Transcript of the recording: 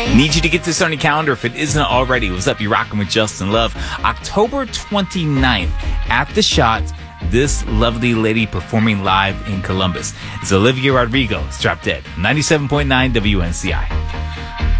Need you to get this on your calendar if it isn't already. What's up? You're rocking with Justin Love. October 29th at The Shot. This lovely lady performing live in Columbus. It's Olivia Rodrigo. It's Drop Dead. 97.9 WNCI.